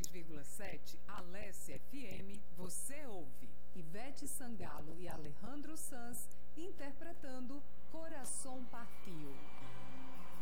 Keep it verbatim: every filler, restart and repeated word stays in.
três vírgula sete, Alessia F M, você ouve Ivete Sangalo e Alejandro Sanz interpretando